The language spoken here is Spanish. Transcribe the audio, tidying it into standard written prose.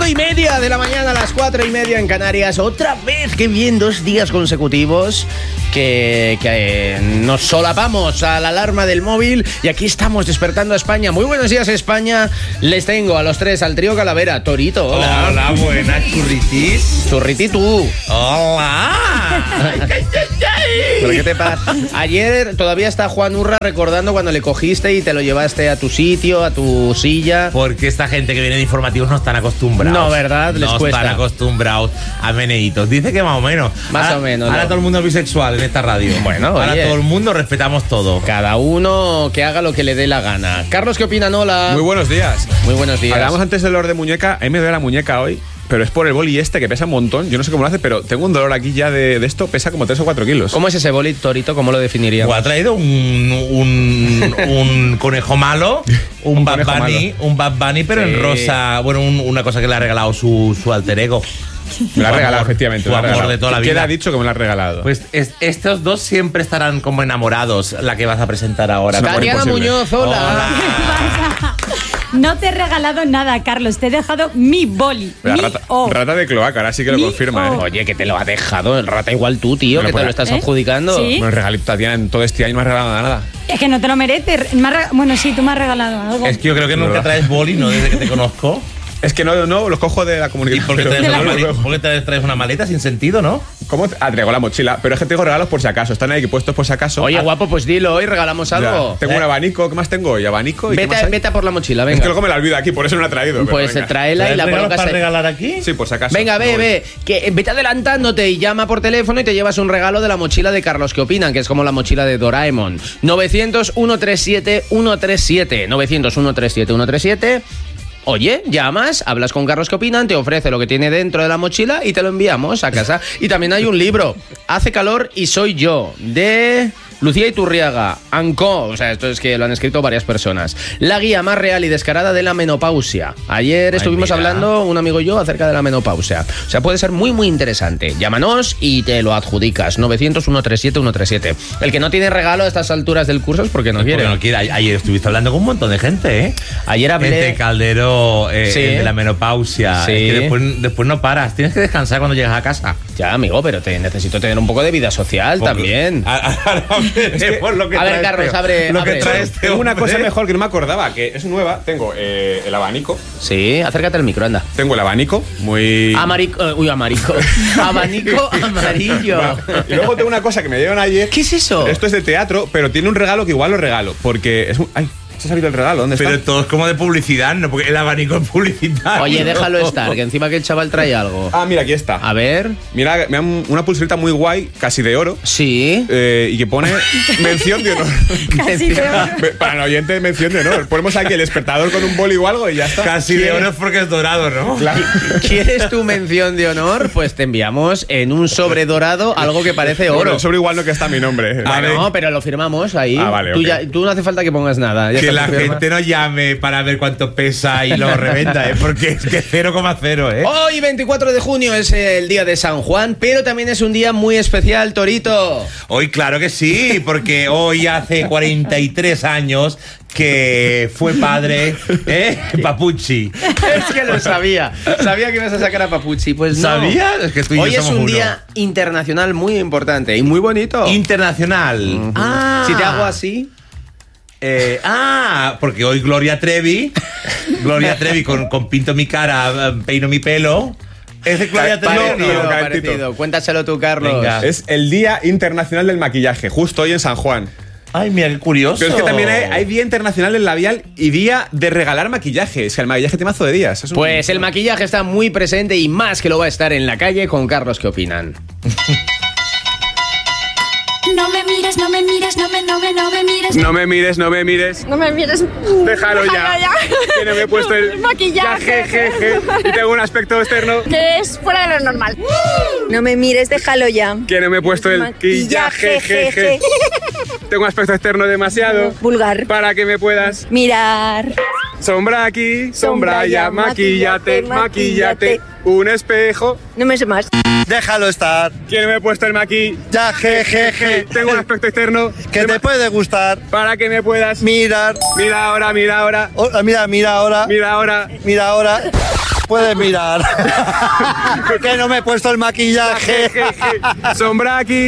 5:30 de la mañana, a las 4:30 en Canarias. Otra vez, qué bien, 2 días consecutivos que nos solapamos a la alarma del móvil y aquí estamos despertando a España. Muy buenos días, España. Les tengo a los tres, al trío Calavera. Torito, hola. Hola, buenas, churritis. Churriti tú. Hola. ¿Pero qué te pasa? Ayer todavía está Juan Urra recordando cuando le cogiste y te lo llevaste a tu sitio, a tu silla. Porque esta gente que viene de informativos no están acostumbrados. No, ¿verdad? Les cuesta. No están acostumbrados a meneitos. Dice que más o menos. Más o menos. Ahora todo el mundo es bisexual en esta radio. Bueno, ahora oye, todo el mundo respetamos todo. cada uno que haga lo que le dé la gana. Carlos, ¿qué opinan? Hola. Muy buenos días. Muy buenos días. Hablamos antes del dolor de muñeca. A mí me duele la muñeca hoy, pero es por el boli este que pesa un montón. Yo no sé cómo lo hace, pero tengo un dolor aquí ya de esto. Pesa como 3 o 4 kilos. ¿Cómo es ese boli, Torito? ¿Cómo lo definiríamos? Pues ha traído un conejo malo, un Bad Bunny, pero en rosa. Bueno, una cosa que le ha regalado su alter ego. Me la ha regalado, efectivamente. Su amor de toda la vida. ¿Qué le ha dicho que me la ha regalado? Pues estos dos siempre estarán como enamorados, la que vas a presentar ahora. Tatiana Muñoz, hola. No te he regalado nada, Carlos. Te he dejado mi boli. Rata de cloaca, ahora sí que lo confirma, ¿eh? Oye, que te lo ha dejado el rata igual tú, tío, Bueno, que pues, te lo estás ¿eh? adjudicando. Sí. Me regalito, Tatiana, en todo este año no me ha regalado nada. Es que no te lo mereces. Bueno, sí, tú me has regalado algo. Es que yo creo que nunca traes boli, ¿no? Desde que te conozco. Es que no, los cojo de la comunidad. ¿Y por qué traes una maleta sin sentido, no? ¿Cómo? Traigo la mochila, pero es que tengo regalos por si acaso. Están ahí puestos por si acaso. Oye, guapo, pues dilo, hoy regalamos algo. Ya, tengo un abanico. ¿Qué más tengo hoy? Abanico y ¿qué más hay? Vete a por la mochila, venga. Es que luego me la olvido aquí, por eso no la he traído. pero Pues venga. tráela y la colocas para ahí. regalar aquí? Sí, por si acaso. Venga, No voy. ve, que vete adelantándote y llama por teléfono y te llevas un regalo de la mochila de Carlos. ¿Qué opinan? Que es como la mochila de Doraemon. 900-137-137. 900-137-137. Oye, llamas, hablas con Carlos, ¿qué opinan? Te ofrece lo que tiene dentro de la mochila y te lo enviamos a casa. Y también hay un libro, Hace calor y soy yo, de Lucía Iturriaga, Anco, o sea, esto es que lo han escrito varias personas. La guía más real y descarada de la menopausia. Ayer estuvimos hablando, un amigo y yo, acerca de la menopausia. O sea, puede ser muy, muy interesante. Llámanos y te lo adjudicas. 900-137-137. El que no tiene regalo a estas alturas del curso es porque no quiere. Porque no quiere. Ayer estuviste hablando con un montón de gente, ¿eh? Ayer hablé... Gente, Caldero, Sí. el de la menopausia. Sí. Es que después no paras. Tienes que descansar cuando llegas a casa. Ya, amigo, pero necesito tener un poco de vida social también. Por lo que A ver, traes, Carlos, tío. abre. Lo que abre. traes, Tengo una hombre. cosa mejor que no me acordaba, que es nueva. Tengo el abanico. Sí, acércate al micro, anda. Tengo el abanico, muy... Abanico amarillo. Va. Y luego tengo una cosa que me dieron ayer. ¿Qué es eso? Esto es de teatro, pero tiene un regalo que igual lo regalo. Porque es un... ¡Ay! ¿Se ha salido el regalo? ¿Dónde Pero está? todo es como de publicidad, ¿no? Porque el abanico es publicidad. Oye, déjalo estar, que encima que el chaval trae algo. Ah, mira, aquí está. A ver. Mira, me dan una pulserita muy guay, casi de oro. Sí. Y que pone mención de honor. Casi de oro. Para el oyente, mención de honor. Ponemos aquí el despertador con un boli o algo y ya está. Casi de oro es porque es dorado, ¿no? Claro. ¿Quieres tu mención de honor? Pues te enviamos en un sobre dorado algo que parece Bueno, oro. el sobre igual no que está mi nombre. Ah, no, pero lo firmamos ahí. Ah, vale, tú, ok. tú no hace falta que pongas nada. Ya Que está la tu firma. gente no llame para ver cuánto pesa y lo revenda, ¿eh? Porque es que 0,0, ¿eh? Hoy, 24 de junio, es el día de San Juan, pero también es un día muy especial, Torito. Hoy, claro que sí, porque hoy hace 43 años que fue padre, Papucci. Es que lo sabía. Sabía que ibas a sacar a Papucci. Pues no. ¿Sabías? Es que tú y Hoy yo es somos un uno. día internacional muy importante y muy bonito. Internacional. Ah. Si te hago así. Porque hoy Gloria Trevi con pinto mi cara, peino mi pelo. ¿Es de Gloria Trevi? Parecido, no, parecido. Cuéntaselo tú, Carlos. Venga. Es el Día Internacional del Maquillaje, justo hoy en San Juan. Ay, mira, qué curioso. Pero es que también hay Día Internacional del Labial y Día de regalar maquillaje. Es que el maquillaje tiene mazo de días. Es un- Pues el maquillaje está muy presente y más que lo va a estar en la calle con Carlos. ¿Qué opinan? No me mires, no me mires, no me mires. No me mires, no me mires. No me mires. Déjalo ya. Que no me he puesto el Maquillaje. jeje. Y tengo un aspecto externo. Que es fuera de lo normal. No me mires, déjalo ya. Que no me he puesto el Maquillaje, jeje. Tengo un aspecto externo demasiado Vulgar. para que me puedas. Mirar. Sombra aquí, sombra allá, maquillate, maquillate. maquillate. Un espejo. No me sé más. Déjalo estar. ¿Quién me he puesto el maquillaje? Ya, jejeje. Tengo un aspecto externo. Que te puede gustar. Para que me puedas. Mirar. Mira ahora, mira ahora. Oh, mira ahora. Mira ahora. Mira ahora. Puedes mirar. Que no me he puesto el maquillaje. Sombra aquí.